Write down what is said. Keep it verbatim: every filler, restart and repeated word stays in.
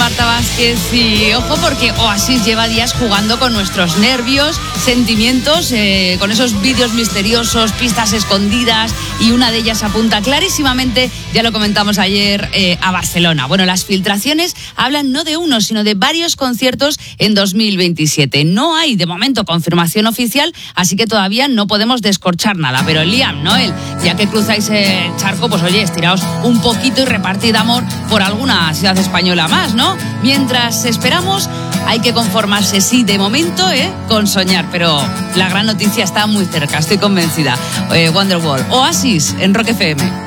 Marta Vázquez y ojo porque Oasis lleva días jugando con nuestros nervios, sentimientos, eh, con esos vídeos misteriosos, pistas escondidas y una de ellas apunta clarísimamente, ya lo comentamos ayer, eh, a Barcelona. Bueno, las filtraciones hablan no de uno, sino de varios conciertos en dos mil veintisiete. No hay de momento confirmación oficial, así que todavía no podemos descorchar nada. Pero Liam, Noel, ya que cruzáis el charco, pues oye, estiraos un poquito y repartid amor por alguna ciudad española más, ¿no? Mientras esperamos, hay que conformarse, sí, de momento, ¿eh? con soñar, pero la gran noticia está muy cerca, estoy convencida. Eh, Wonderwall, Oasis en Rock F M.